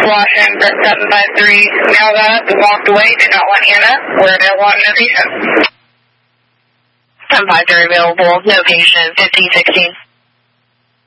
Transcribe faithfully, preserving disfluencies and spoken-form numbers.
Washington seven five three, mail that, walked away, did not want Anna, we're available on no patient. seven five three available, no patient, fifteen sixteen.